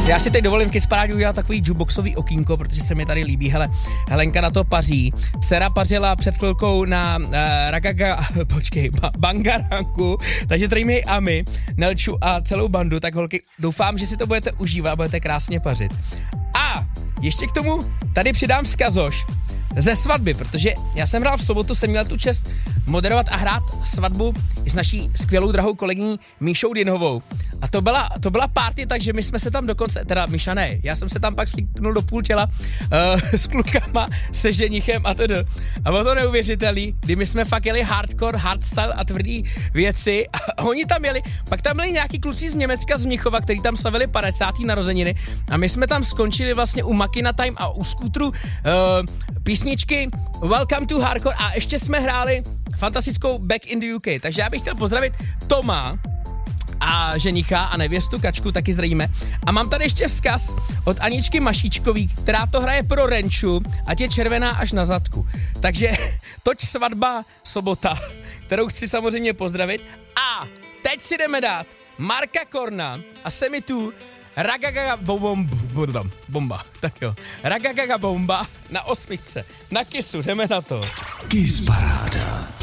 Já si teď dovolím Kiss Parádě udělat takový jukeboxový okýnko, protože se mi tady líbí. Hele, Helenka na to paří. Dcera pařila před chvilkou na Bangaranku, takže tady mi Ami, Nelču a celou bandu, tak holky, doufám, že si to budete užívat a budete krásně pařit. A ještě k tomu tady přidám vzkazoš ze svatby, protože já jsem hrál v sobotu, jsem měl tu čest moderovat a hrát svatbu s naší skvělou drahou kolegyní Míšou Dinhovou. A to byla party, takže my jsme se tam dokonce, teda Míša ne, já jsem se tam pak slíknul do půl těla s klukama, se ženichem a tedy. A bylo to neuvěřitelný, kdy my jsme fakt jeli hardcore, hardstyle a tvrdý věci a oni tam jeli, pak tam byli nějaký kluci z Německa, z Mnichova, který tam slavili 50. narozeniny a my jsme tam skončili vlastně u Makina Time a u skútru písničky Welcome to Hardcore a ještě jsme hráli fantastickou Back in the UK, takže já bych chtěl pozdravit Toma a ženicha a nevěstu Kačku, taky zdravíme. A mám tady ještě vzkaz od Aničky Mašíčkový, která to hraje pro Renču, ať je červená až na zadku. Takže toť svatba sobota, kterou chci samozřejmě pozdravit. A teď si jdeme dát Marka Korna a Semitu Ragagaga bomba. Tak jo. Ragagaga bomba na 8. Na Kissu, jdeme na to. Kiss Paráda.